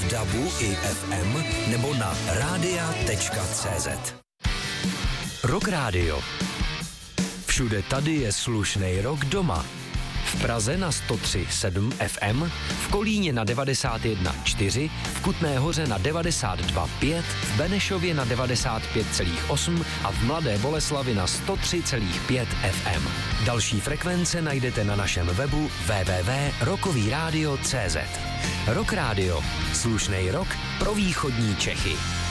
v DABu i FM nebo na radia.cz. Rock Radio. Všude tady je slušnej rock doma. V Praze na 103,7 FM, v Kolíně na 91,4, v Kutné Hoře na 92,5, v Benešově na 95,8 a v Mladé Boleslavi na 103,5 FM. Další frekvence najdete na našem webu www.rockovyradio.cz. Rock Radio. Slušnej rock pro východní Čechy.